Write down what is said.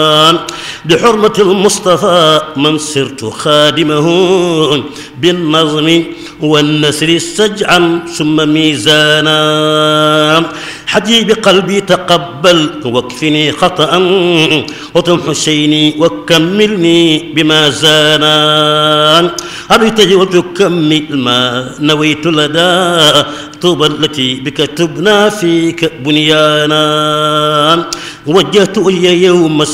بحرمة المصطفى من صرت خادمه بالنظم والنسر سجعا ثم ميزانا. حجيب قلبي تقبل واكفني خطأ وتم حسيني وكملني بما زانا. أبتدي وتكمل ما نويت لدى طوبى التي بك تبنى فيك بنيانا. وجهت إلي يوم